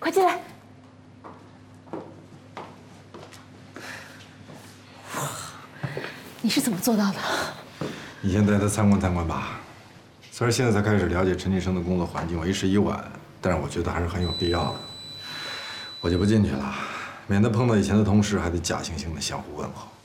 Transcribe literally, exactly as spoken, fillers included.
快进来。你是怎么做到的？ 你先带他参观参观吧。虽然现在才开始了解陈继生的工作环境，为时已晚，但是我觉得还是很有必要的。我就不进去了，免得碰到以前的同事还得假惺惺的相互问候。